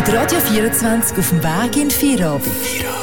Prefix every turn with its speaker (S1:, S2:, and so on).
S1: mit Radio 24 auf dem Weg in den Feierabend.